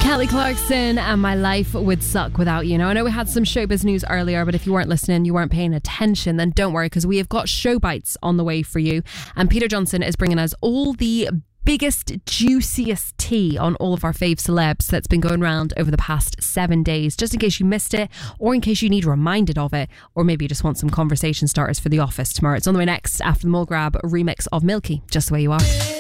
Kelly Clarkson and My Life Would Suck Without You. Now, I know we had some showbiz news earlier, but if you weren't listening, you weren't paying attention, then don't worry, because we have got show bites on the way for you. And Peter Johnson is bringing us all the biggest, juiciest tea on all of our fave celebs that's been going around over the past 7 days, just in case you missed it, or in case you need reminded of it, or maybe you just want some conversation starters for the office tomorrow. It's on the way next after the Mole Grab remix of Milky, Just the Way You Are.